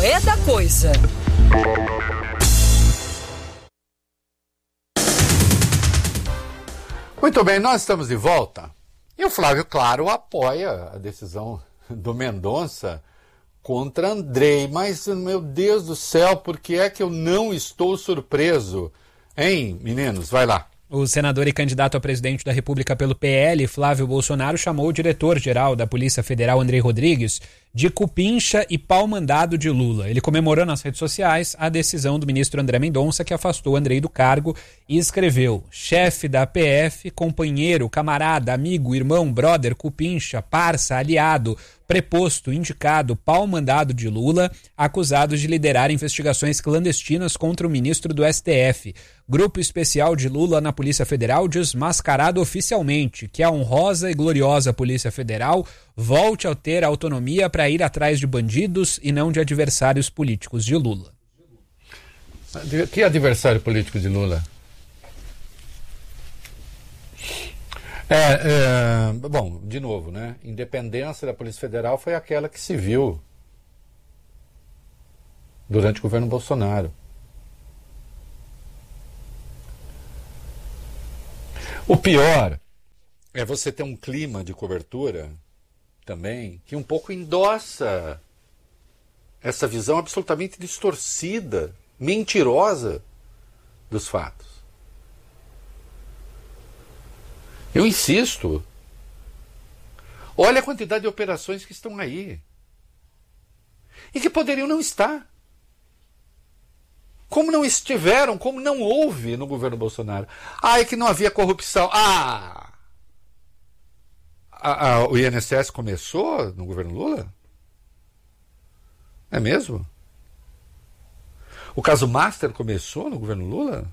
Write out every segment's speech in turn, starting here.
é da coisa. Muito bem, nós estamos de volta. E o Flávio, claro, apoia a decisão do Mendonça contra Andrei. Mas, meu Deus do céu, por que é que eu não estou surpreso? Hein, meninos? Vai lá. O senador e candidato a presidente da República pelo PL, Flávio Bolsonaro, chamou o diretor-geral da Polícia Federal, Andrei Rodrigues, de cupincha e pau-mandado de Lula. Ele comemorou nas redes sociais a decisão do ministro André Mendonça, que afastou Andrei do cargo, e escreveu: chefe da PF, companheiro, camarada, amigo, irmão, brother, cupincha, parça, aliado, preposto, indicado, pau-mandado de Lula, acusados de liderar investigações clandestinas contra o ministro do STF. Grupo especial de Lula na Polícia Federal desmascarado oficialmente, que a honrosa e gloriosa Polícia Federal volte a ter autonomia para ir atrás de bandidos e não de adversários políticos de Lula. Que adversário político de Lula? Bom, de novo, né? Independência da Polícia Federal foi aquela que se viu durante o governo Bolsonaro. O pior é você ter um clima de cobertura também que um pouco endossa essa visão absolutamente distorcida, mentirosa dos fatos. Eu insisto, olha a quantidade de operações que estão aí e que poderiam não estar. Como não estiveram, como não houve no governo Bolsonaro. É que não havia corrupção. O INSS começou no governo Lula? É mesmo? O caso Master começou no governo Lula?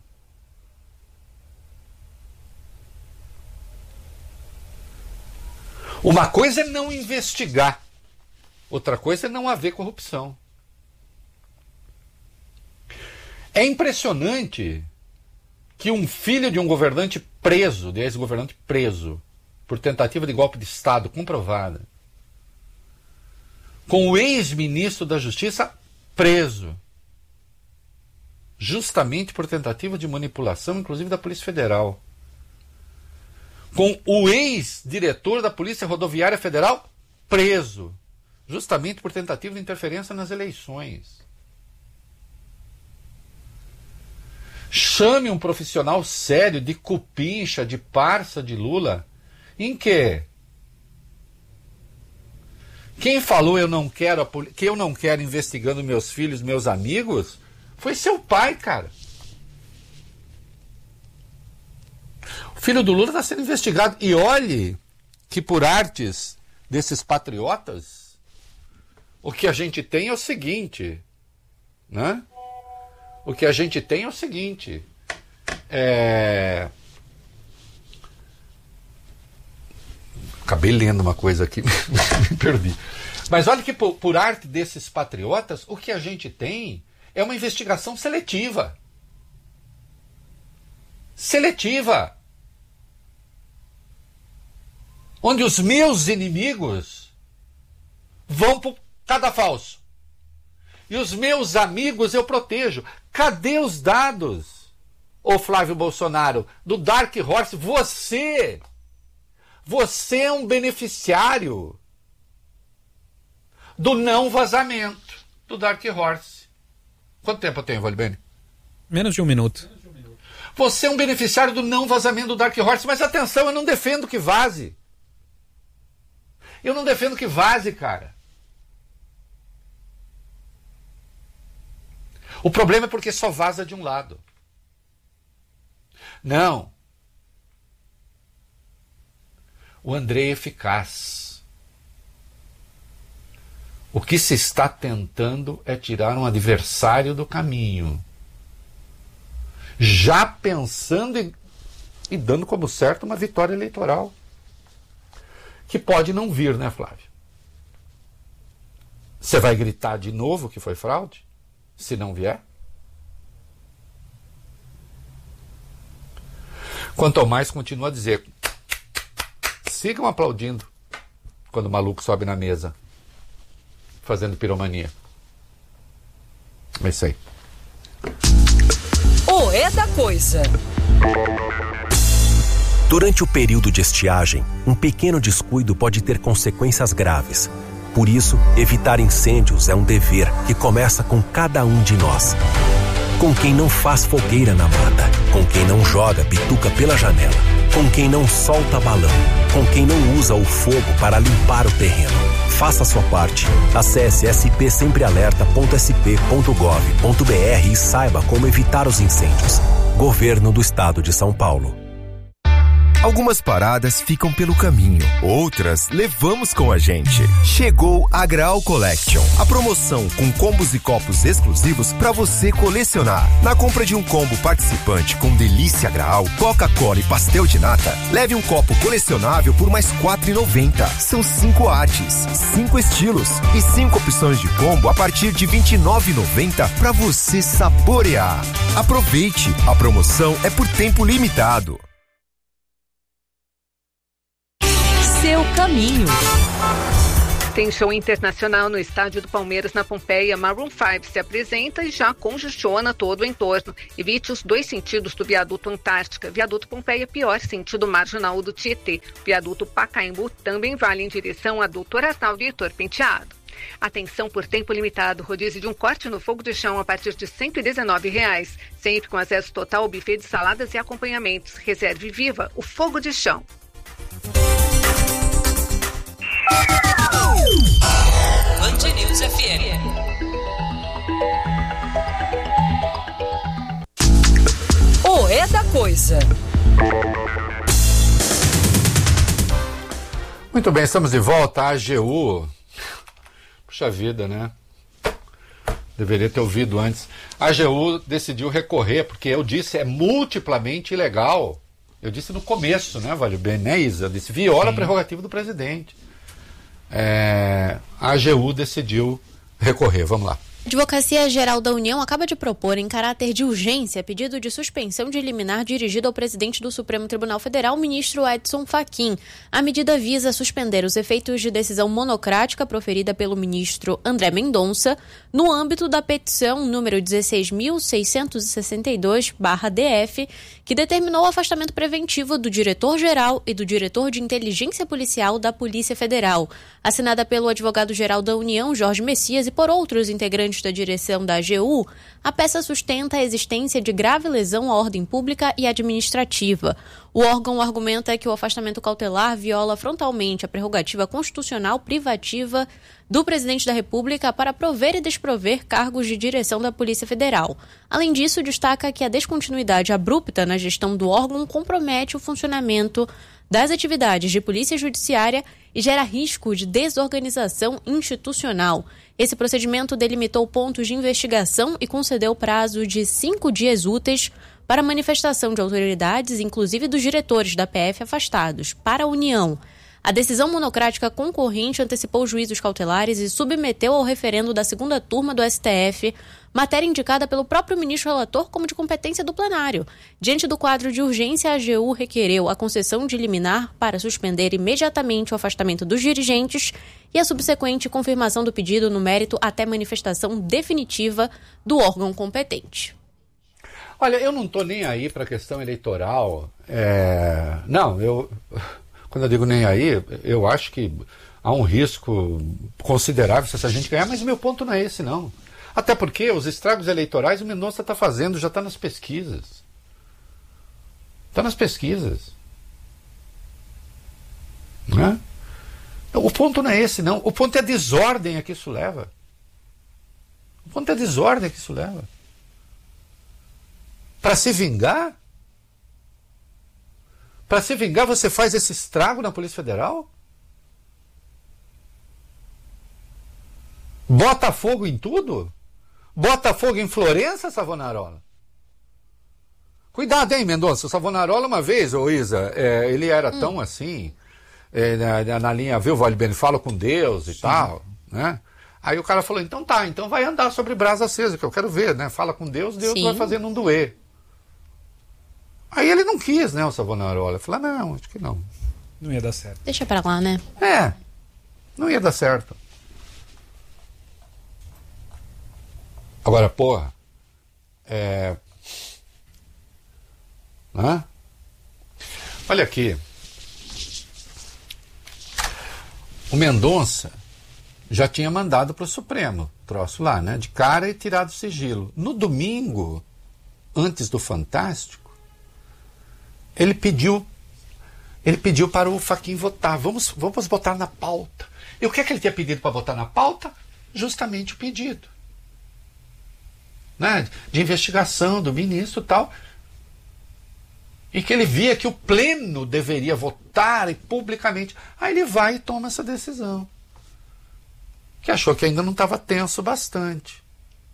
Uma coisa é não investigar, outra coisa é não haver corrupção. É impressionante que um filho de um governante preso, de ex-governante preso, por tentativa de golpe de Estado comprovada, com o ex-ministro da Justiça preso, justamente por tentativa de manipulação, inclusive da Polícia Federal, com o ex-diretor da Polícia Rodoviária Federal preso, justamente por tentativa de interferência nas eleições. Chame um profissional sério de cupincha, de parça de Lula. Em quê? Quem falou que eu não quero investigando meus filhos, meus amigos, foi seu pai, cara. O filho do Lula está sendo investigado. E olhe que por artes desses patriotas, o que a gente tem é o seguinte, né? O que a gente tem é o seguinte. Acabei lendo uma coisa aqui, me perdi. Mas olha que por arte desses patriotas, o que a gente tem é uma investigação seletiva. Seletiva. Onde os meus inimigos vão para o cadafalso. E os meus amigos eu protejo. Cadê os dados, ô Flávio Bolsonaro, do Dark Horse? Você é um beneficiário do não vazamento do Dark Horse. Quanto tempo eu tenho, Valibene? Menos de um minuto. Você é um beneficiário do não vazamento do Dark Horse, mas atenção, eu não defendo que vaze. Eu não defendo que vaze, cara. O problema é porque só vaza de um lado. Não. O Andrei é eficaz. O que se está tentando é tirar um adversário do caminho. Já pensando e dando como certo uma vitória eleitoral. Que pode não vir, né, Flávio? Você vai gritar de novo que foi fraude? Se não vier? Quanto ao mais, continua a dizer: sigam aplaudindo quando o maluco sobe na mesa, fazendo piromania. É isso aí. O É da Coisa. Durante o período de estiagem, um pequeno descuido pode ter consequências graves. Por isso, evitar incêndios é um dever que começa com cada um de nós. Com quem não faz fogueira na mata, com quem não joga bituca pela janela, com quem não solta balão, com quem não usa o fogo para limpar o terreno. Faça a sua parte. Acesse spsemprealerta.sp.gov.br e saiba como evitar os incêndios. Governo do Estado de São Paulo. Algumas paradas ficam pelo caminho, outras levamos com a gente. Chegou a Graal Collection, a promoção com combos e copos exclusivos para você colecionar. Na compra de um combo participante com delícia Graal, Coca-Cola e pastel de nata, leve um copo colecionável por mais R$ 4,90. São 5 artes, 5 estilos e 5 opções de combo a partir de R$ 29,90 para você saborear. Aproveite, a promoção é por tempo limitado. Seu caminho. Tem show internacional no estádio do Palmeiras, na Pompeia. Maroon 5 se apresenta e já congestiona todo o entorno. Evite os 2 sentidos do viaduto Antártica. Viaduto Pompeia, pior sentido marginal do Tietê. Viaduto Pacaembu também vale em direção a Doutor Arnaldo e Heitor Penteado. Atenção por tempo limitado. Rodízio de um corte no fogo de chão a partir de R$ 119,00. Sempre com acesso total ao buffet de saladas e acompanhamentos. Reserve viva o fogo de chão. Band News FM. O É da Coisa. Muito bem, estamos de volta. A AGU. Puxa vida, né? Deveria ter ouvido antes. A AGU decidiu recorrer, porque eu disse é multiplamente ilegal. Eu disse no começo, né, Vale Bem, né, Isa? Eu disse viola a prerrogativa do presidente. A AGU decidiu recorrer. Vamos lá. A Advocacia Geral da União acaba de propor, em caráter de urgência, pedido de suspensão de liminar dirigido ao presidente do Supremo Tribunal Federal, ministro Edson Fachin. A medida visa suspender os efeitos de decisão monocrática proferida pelo ministro André Mendonça no âmbito da petição número 16.662/DF, que determinou o afastamento preventivo do diretor-geral e do diretor de inteligência policial da Polícia Federal. Assinada pelo advogado-geral da União, Jorge Messias, e por outros integrantes da direção da AGU, a peça sustenta a existência de grave lesão à ordem pública e administrativa. O órgão argumenta que o afastamento cautelar viola frontalmente a prerrogativa constitucional privativa do presidente da República para prover e desprover cargos de direção da Polícia Federal. Além disso, destaca que a descontinuidade abrupta na gestão do órgão compromete o funcionamento das atividades de polícia judiciária e gera risco de desorganização institucional. Esse procedimento delimitou pontos de investigação e concedeu prazo de 5 dias úteis para manifestação de autoridades, inclusive dos diretores da PF afastados, para a União. A decisão monocrática concorrente antecipou juízos cautelares e submeteu ao referendo da segunda turma do STF, matéria indicada pelo próprio ministro relator como de competência do plenário. Diante do quadro de urgência, a AGU requereu a concessão de liminar para suspender imediatamente o afastamento dos dirigentes e a subsequente confirmação do pedido no mérito até manifestação definitiva do órgão competente. Olha, eu não estou nem aí para a questão eleitoral. Quando eu digo nem aí, eu acho que há um risco considerável se essa gente ganhar, mas o meu ponto não é esse, não. Até porque os estragos eleitorais o Mendonça está fazendo, já está nas pesquisas. Está nas pesquisas. Não é? O ponto não é esse, não. O ponto é a desordem a que isso leva. O ponto é a desordem a que isso leva. Para se vingar? Para se vingar, você faz esse estrago na Polícia Federal? Bota fogo em tudo? Bota fogo em Florença, Savonarola? Cuidado, hein, Mendonça? O Savonarola, uma vez, ô Isa, ele era tão assim, na linha, viu, Vale Bem, fala com Deus e tal, né? Aí o cara falou, então vai andar sobre brasa acesa, que eu quero ver, né? Fala com Deus, Deus vai fazer não doer. Aí ele não quis, né, o Savonarola. Falou, não, acho que não. Não ia dar certo. Deixa pra lá, né? Não ia dar certo. Agora, porra, olha aqui. O Mendonça já tinha mandado para o Supremo, troço lá, né? De cara e tirado o sigilo. No domingo, antes do Fantástico, ele pediu para o Fachin votar. Vamos botar na pauta. E o que é que ele tinha pedido para botar na pauta? Justamente o pedido, né? De investigação do ministro e tal. E que ele via que o pleno deveria votar e publicamente. Aí ele vai e toma essa decisão. Que achou que ainda não estava tenso bastante.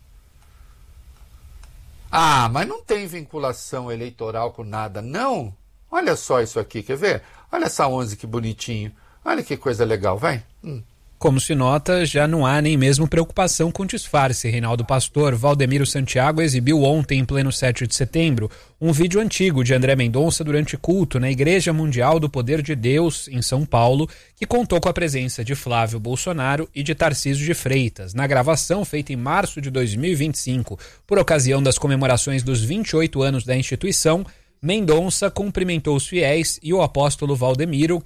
Ah, mas não tem vinculação eleitoral com nada, não? Olha só isso aqui, quer ver? Olha essa 11, que bonitinho. Olha que coisa legal, vai. Como se nota, já não há nem mesmo preocupação com disfarce. Reinaldo Pastor, Valdemiro Santiago exibiu ontem, em pleno 7 de setembro, um vídeo antigo de André Mendonça durante culto na Igreja Mundial do Poder de Deus, em São Paulo, que contou com a presença de Flávio Bolsonaro e de Tarcísio de Freitas. Na gravação, feita em março de 2025, por ocasião das comemorações dos 28 anos da instituição, Mendonça cumprimentou os fiéis e o apóstolo Valdemiro,